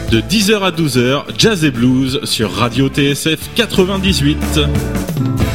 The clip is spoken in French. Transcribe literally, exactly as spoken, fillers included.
De dix heures à douze heures, Jazz et Blues sur Radio T S F quatre-vingt-dix-huit.